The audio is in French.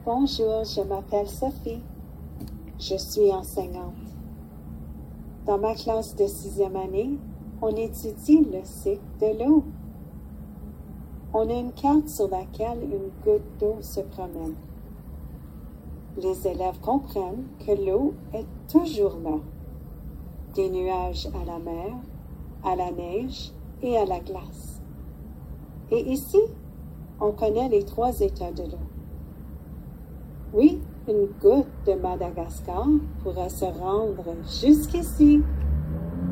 Bonjour, je m'appelle Sophie. Je suis enseignante. Dans ma classe de 6e année, on étudie le cycle de l'eau. On a une carte sur laquelle une goutte d'eau se promène. Les élèves comprennent que l'eau est toujours là. Des nuages à la mer, à la neige et à la glace. Et ici, on connaît les 3 états de l'eau. Oui, une goutte de Madagascar pourrait se rendre jusqu'ici.